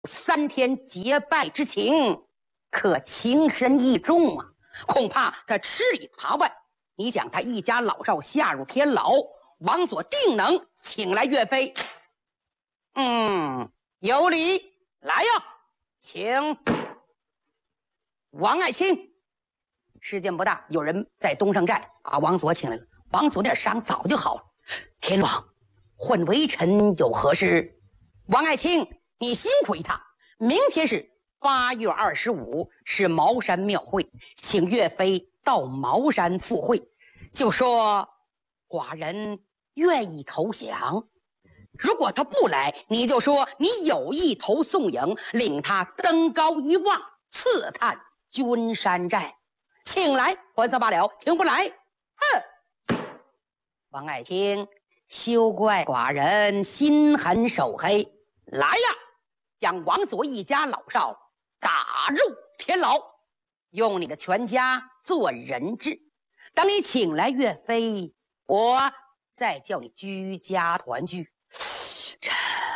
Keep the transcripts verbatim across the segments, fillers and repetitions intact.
三天结拜之情，可情深意重啊！恐怕他吃里扒外，你将他一家老少下入天牢，王佐定能请来岳飞。嗯，有理，来呀，请。王爱卿，时间不大，有人在东胜寨把王佐请来了。王佐那伤早就好了。天王，唤微臣有何事？王爱卿，你辛苦一趟。明天是八月二十五，是茅山庙会，请岳飞到茅山赴会。就说寡人愿意投降。如果他不来，你就说你有意投宋营，领他登高一望，刺探君山寨。请来还则罢了，请不来，哼！王爱卿，休怪寡人心狠手黑。来呀，将王佐一家老少打入天牢，用你的全家做人质。等你请来岳飞，我再叫你居家团聚。这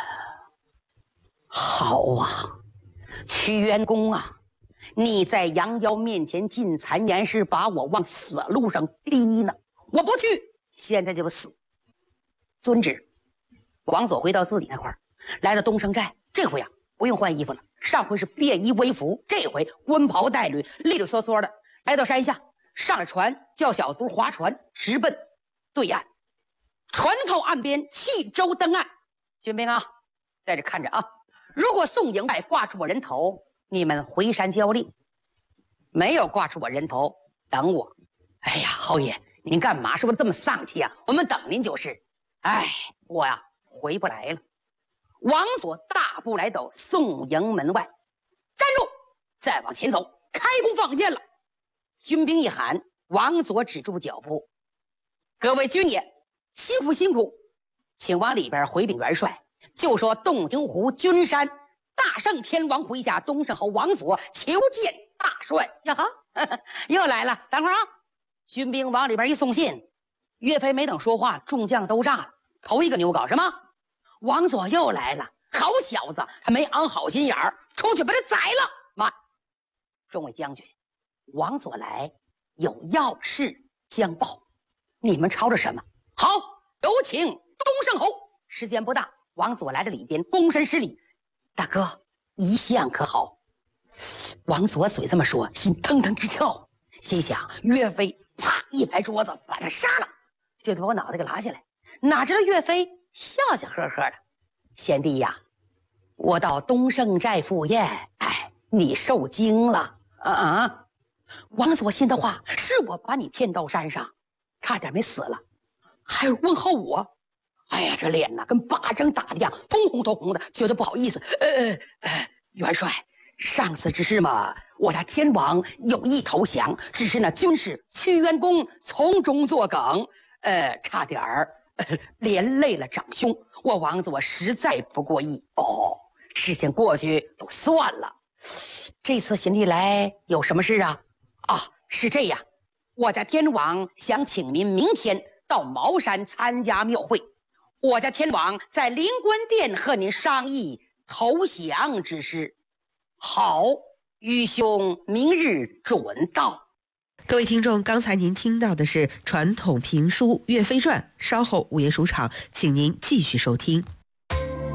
好啊，屈原公啊，你在杨妖面前进谗言，是把我往死路上逼呢。我不去，现在就死。遵旨。王佐回到自己那块儿，来到东胜寨，这回啊不用换衣服了，上回是便衣微服，这回温袍带履，利利索索的来到山下，上了船，叫小卒划船直奔对岸。船靠岸边，弃舟登岸。军兵啊，在这看着啊，如果宋营外挂出我人头，你们回山交令；没有挂出我人头，等我。哎呀，侯爷，您干嘛说这么丧气啊？我们等您就是。哎，我呀回不来了。王佐大步来到宋营门外，站住！再往前走，开弓放箭了。军兵一喊，王佐止住脚步。各位军爷，辛苦辛苦，请往里边回禀元帅，就说洞庭湖君山大圣天王麾下东胜侯王佐求见大帅。呀哈，呵呵又来了，等会儿啊！军兵往里边一送信，岳飞没等说话，众将都炸了。头一个牛搞什么？王佐又来了，好小子，他没安好心眼儿，出去把他宰了。慢，众位将军，王佐来有要事相报，你们吵着什么？好，有请东胜侯。时间不大，王佐来到里边，躬身施礼。大哥，一向可好？王佐嘴这么说，心腾腾直跳，心想岳飞啪一拍桌子，把他杀了，就得把我脑袋给拉下来。哪知道岳飞笑笑呵呵的，贤弟呀，我到东胜寨赴宴，哎，你受惊了啊啊！王佐心的话，是我把你骗到山上，差点没死了，还问候我。哎呀，这脸呐跟巴掌打的样，通红通红的，觉得不好意思。呃呃，元帅，上次之事嘛，我家天王有意投降，只是那军师屈原公从中作梗，呃，差点儿。连累了长兄，我王子我实在不过意哦。事情过去就算了，这次贤弟来有什么事啊？啊，是这样，我家天王想请您明天到茅山参加庙会，我家天王在灵官殿和您商议投降之事。好，愚兄明日准到。 各位听众，刚才您听到的是传统评书《岳飞传》，稍后午夜书场，请您继续收听。